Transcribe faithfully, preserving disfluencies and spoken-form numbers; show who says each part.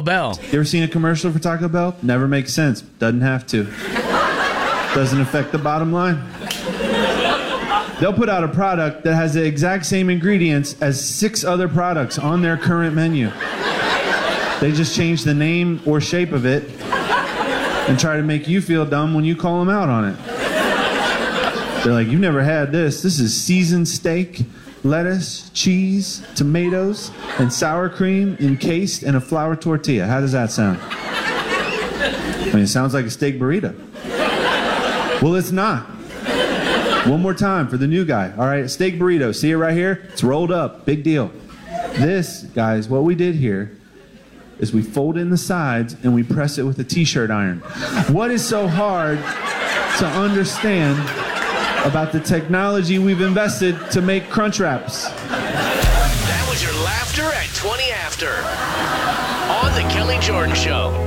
Speaker 1: Bell.
Speaker 2: You ever seen a commercial for Taco Bell? Never makes sense. Doesn't have to. Doesn't affect the bottom line. They'll put out a product that has the exact same ingredients as six other products on their current menu. They just change the name or shape of it and try to make you feel dumb when you call them out on it. They're like, you've never had this. This is seasoned steak, lettuce, cheese, tomatoes, and sour cream encased in a flour tortilla. How does that sound? I mean, it sounds like a steak burrito. Well, it's not. One more time for the new guy. All right, steak burrito. See it right here? It's rolled up. Big deal. This, guys, what we did here is we fold in the sides and we press it with a t-shirt iron. What is so hard to understand about the technology we've invested to make Crunch Wraps?
Speaker 3: That was your laughter at twenty after on The Kelly Jordan Show.